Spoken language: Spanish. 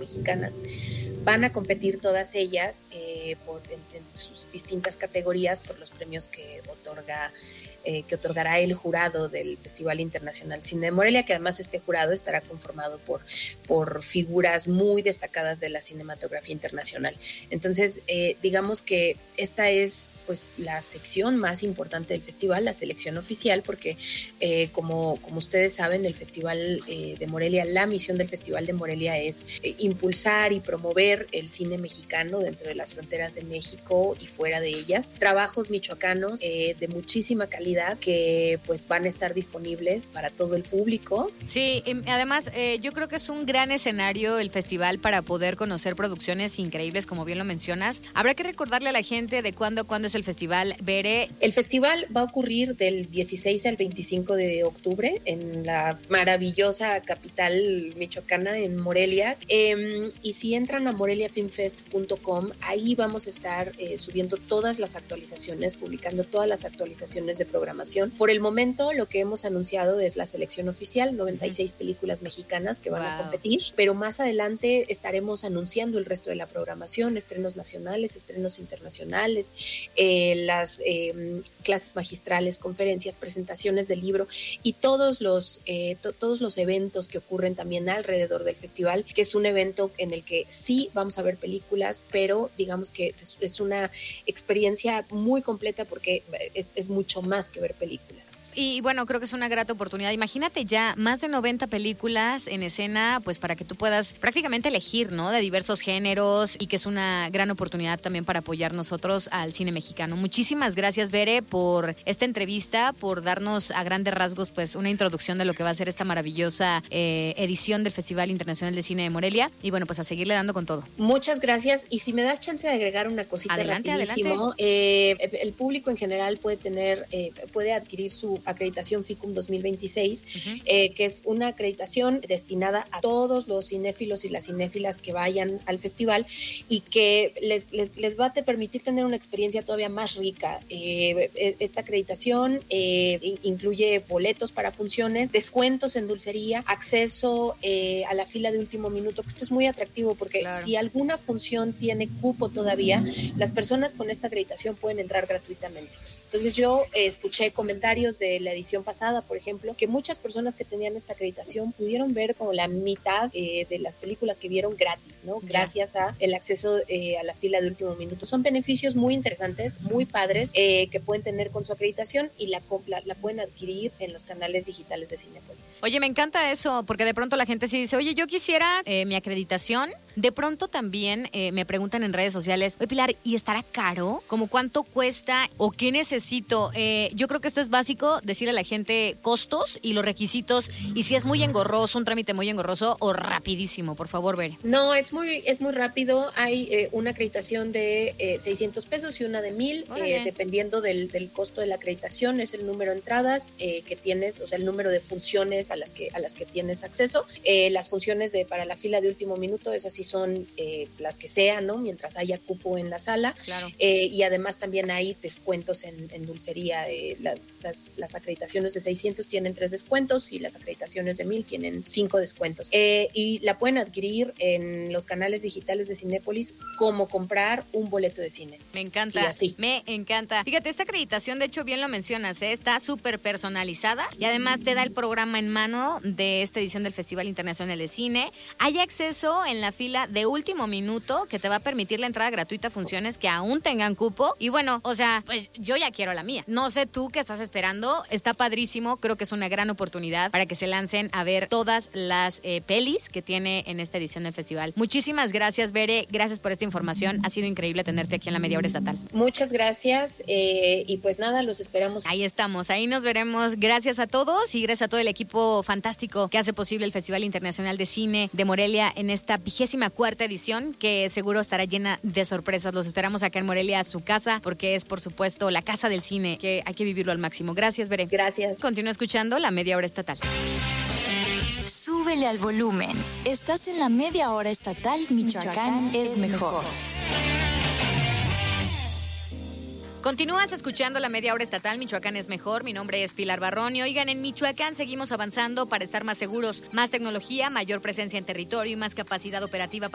mexicanas. Van a competir todas ellas en sus distintas categorías por los premios que otorgará el jurado del Festival Internacional de Cine de Morelia, que además este jurado estará conformado por figuras muy destacadas de la cinematografía internacional. Entonces, digamos que esta es pues la sección más importante del festival, la selección oficial, porque como ustedes saben, el Festival de Morelia, la misión del Festival de Morelia es impulsar y promover el cine mexicano dentro de las fronteras de México y fuera de ellas. Trabajos michoacanos de muchísima calidad que pues van a estar disponibles para todo el público. Sí, además yo creo que es un gran escenario el festival para poder conocer producciones increíbles, como bien lo mencionas. Habrá que recordarle a la gente de cuándo es el festival, Bere. El festival va a ocurrir del 16 al 25 de octubre en la maravillosa capital michoacana, en Morelia. Y si entran a moreliafilmfest.com, ahí vamos a estar subiendo todas las actualizaciones, publicando todas las actualizaciones de programación. Por el momento, lo que hemos anunciado es la selección oficial, 96 películas mexicanas que van a competir, pero más adelante estaremos anunciando el resto de la programación, estrenos nacionales, estrenos internacionales, las clases magistrales, conferencias, presentaciones del libro y todos los eventos que ocurren también alrededor del festival, que es un evento en el que sí vamos a ver películas, pero digamos que es una experiencia muy completa porque es mucho más que ver películas. Y bueno, creo que es una grata oportunidad. Imagínate ya más de 90 películas en escena, pues para que tú puedas prácticamente elegir, ¿no? De diversos géneros, y que es una gran oportunidad también para apoyar nosotros al cine mexicano. Muchísimas gracias, Bere, por esta entrevista, por darnos a grandes rasgos pues una introducción de lo que va a ser esta maravillosa edición del Festival Internacional de Cine de Morelia. Y bueno, pues a seguirle dando con todo. Muchas gracias. Y si me das chance de agregar una cosita rapidísimo. Adelante. El público en general puede adquirir su acreditación FICUM 2026, que es una acreditación destinada a todos los cinéfilos y las cinéfilas que vayan al festival y que les va a permitir tener una experiencia todavía más rica. Esta acreditación incluye boletos para funciones, descuentos en dulcería, acceso a la fila de último minuto, que esto es muy atractivo porque si alguna función tiene cupo todavía, las personas con esta acreditación pueden entrar gratuitamente. Entonces yo escuché comentarios de la edición pasada, por ejemplo, que muchas personas que tenían esta acreditación pudieron ver como la mitad de las películas que vieron gratis, ¿no? Gracias a el acceso a la fila de último minuto. Son beneficios muy interesantes, muy padres, que pueden tener con su acreditación y la pueden adquirir en los canales digitales de Cinépolis. Oye, me encanta eso, porque de pronto la gente sí dice, oye, yo quisiera mi acreditación. De pronto también me preguntan en redes sociales, oye, Pilar, ¿y estará caro? ¿Cómo cuánto cuesta? ¿O qué necesito? Yo creo que esto es básico, decirle a la gente costos y los requisitos, y si es muy engorroso, un trámite muy engorroso, o rapidísimo, por favor, Bere. No, es muy rápido. Hay una acreditación de 600 pesos y una de 1,000, dependiendo del costo de la acreditación. Es el número de entradas que tienes, o sea, el número de funciones a las que tienes acceso. Las funciones para la fila de último minuto, esas sí son las que sean, ¿no? Mientras haya cupo en la sala. Claro. Y además también hay descuentos en dulcería. Las acreditaciones de 600 tienen 3 descuentos y las acreditaciones de 1,000 tienen 5 descuentos. Y la pueden adquirir en los canales digitales de Cinépolis como comprar un boleto de cine. Me encanta. Y así. Me encanta. Fíjate, esta acreditación, de hecho, bien lo mencionas, está súper personalizada y además te da el programa en mano de esta edición del Festival Internacional de Cine. Hay acceso en la fila de último minuto que te va a permitir la entrada gratuita a funciones que aún tengan cupo. Y bueno, o sea, pues yo ya quiero la mía. No sé tú qué estás esperando. Está padrísimo. Creo que es una gran oportunidad para que se lancen a ver todas las pelis que tiene en esta edición del festival. Muchísimas gracias, Bere. Gracias por esta información. Ha sido increíble tenerte aquí en la Media Hora Estatal. Muchas gracias. Y pues nada, los esperamos. Ahí estamos. Ahí nos veremos. Gracias a todos y gracias a todo el equipo fantástico que hace posible el Festival Internacional de Cine de Morelia en esta 24ª edición, que seguro estará llena de sorpresas. Los esperamos acá en Morelia, a su casa, porque es, por supuesto, la casa del cine, que hay que vivirlo al máximo. Gracias, Bere. Gracias. Continúa escuchando la Media Hora Estatal. Súbele al volumen. Estás en la Media Hora Estatal. Michoacán es mejor. Continúas escuchando la Media Hora Estatal, Michoacán es mejor. Mi nombre es Pilar Barrón y oigan, en Michoacán seguimos avanzando para estar más seguros, más tecnología, mayor presencia en territorio y más capacidad operativa